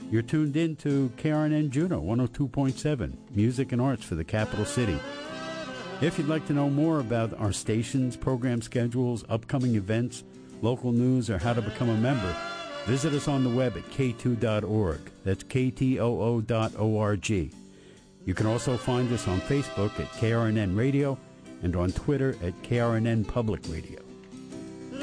You're tuned in to KRNN Juneau 102.7, music and arts for the capital city. If you'd like to know more about our stations, program schedules, upcoming events, local news, or how to become a member, visit us on the web at k2.org. That's ktoo.org. You can also find us on Facebook at KRNN Radio and on Twitter at KRNN Public Radio.